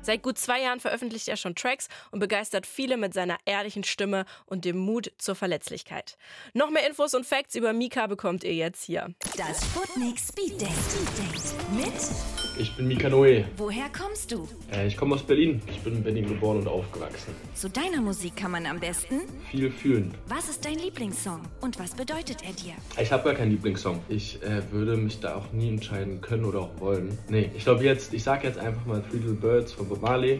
Seit gut 2 Jahren veröffentlicht er schon Tracks und begeistert viele mit seiner ehrlichen Stimme und dem Mut zur Verletzlichkeit. Noch mehr Infos und Facts über Mika bekommt ihr jetzt hier. Das Sputnik Speed Date mit... Ich bin Mika Noé. Woher kommst du? Ich komme aus Berlin. Ich bin in Berlin geboren und aufgewachsen. Zu deiner Musik kann man am besten... Viel fühlen. Was ist dein Lieblingssong und was bedeutet er dir? Ich habe gar keinen Lieblingssong. Ich würde mich da auch nie entscheiden können oder auch wollen. Nee, ich glaube ich sage jetzt einfach mal Three Little Birds von Bob Marley.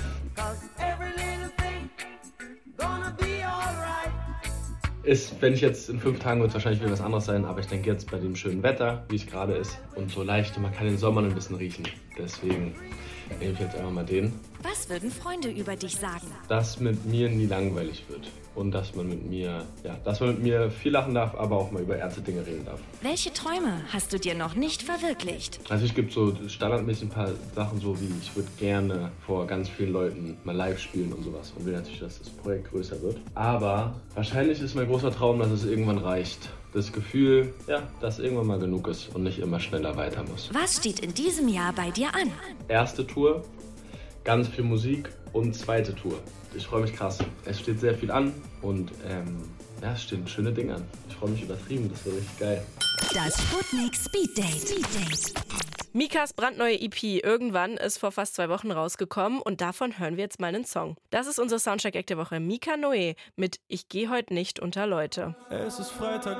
Wenn ich jetzt in 5 Tagen wird es wahrscheinlich wieder was anderes sein, aber ich denke jetzt bei dem schönen Wetter, wie es gerade ist und so leicht und man kann den Sommer ein bisschen riechen. Deswegen nehme ich jetzt einfach mal den. Was würden Freunde über dich sagen? Dass mit mir nie langweilig wird und dass man mit mir viel lachen darf, aber auch mal über ernste Dinge reden darf. Welche Träume hast du dir noch nicht verwirklicht? Also es gibt so standardmäßig ein paar Sachen, so wie ich würde gerne vor ganz vielen Leuten mal live spielen und sowas und will natürlich, dass das Projekt größer wird. Aber wahrscheinlich ist mein großer Traum, dass es irgendwann reicht. Das Gefühl, dass irgendwann mal genug ist und nicht immer schneller weiter muss. Was steht in diesem Jahr bei dir an? Erste Tour, ganz viel Musik und zweite Tour. Ich freue mich krass. Es steht sehr viel an und es stehen schöne Dinge an. Ich freue mich übertrieben, das wird richtig geil. Das Sputnik Speed Date. Mikas brandneue EP Irgendwann ist vor fast 2 Wochen rausgekommen und davon hören wir jetzt mal einen Song. Das ist unser Soundcheck-Act der Woche. Mika Noé mit Ich geh heut nicht unter Leute. Es ist Freitag